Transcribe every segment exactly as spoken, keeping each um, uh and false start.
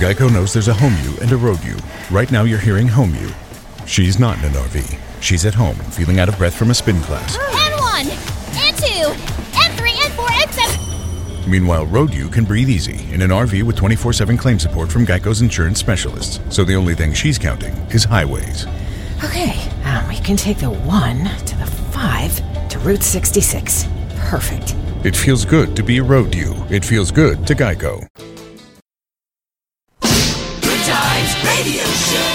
Geico knows there's a home you and a road you. Right now you're hearing home you. She's not in an R V. She's at home, feeling out of breath from a spin class. And one, and two, and three, and four, and seven. Meanwhile, road you can breathe easy in an R V with twenty-four seven claim support from Geico's insurance specialists. So the only thing she's counting is highways. Okay, um, we can take the one to the five to Route sixty-six. Perfect. It feels good to be a road you. It feels good to Geico. Good Times Radio Show.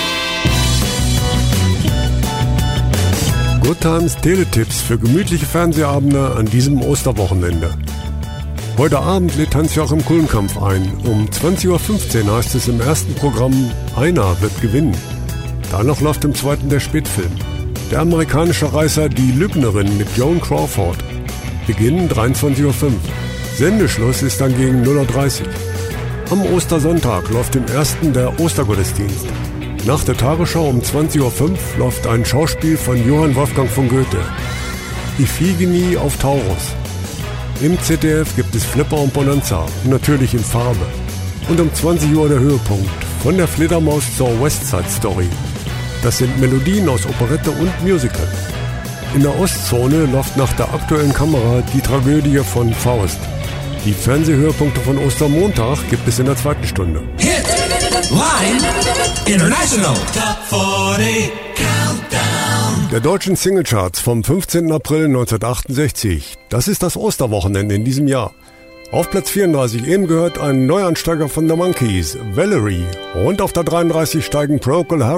Good Times Teletipps für gemütliche Fernsehabende an diesem Osterwochenende. Heute Abend lädt Hans-Joachim Kulenkampf ein. Um zwanzig Uhr fünfzehn heißt es im ersten Programm, einer wird gewinnen. Danach läuft im zweiten der Spätfilm. Der amerikanische Reißer Die Lügnerin mit Joan Crawford. Beginn dreiundzwanzig Uhr fünf. Sendeschluss ist dann gegen null Uhr dreißig. Am Ostersonntag läuft im ersten der Ostergottesdienst. Nach der Tagesschau um zwanzig Uhr fünf läuft ein Schauspiel von Johann Wolfgang von Goethe. Iphigenie auf Taurus. Im Z D F gibt es Flipper und Bonanza, natürlich in Farbe. Und um zwanzig Uhr der Höhepunkt, von der Fledermaus zur West Side Story. Das sind Melodien aus Operette und Musical. In der Ostzone läuft nach der aktuellen Kamera die Tragödie von Faust. Die Fernsehhöhepunkte von Ostermontag gibt es in der zweiten Stunde. Hit, Line, International, Top vierzig, Countdown. Der deutschen Singlecharts vom fünfzehnten April neunzehnhundertachtundsechzig. Das ist das Osterwochenende in diesem Jahr. Auf Platz vierunddreißig eben gehört ein Neuansteiger von The Monkees, Valerie. Und auf der dreiunddreißig steigen Procol Harum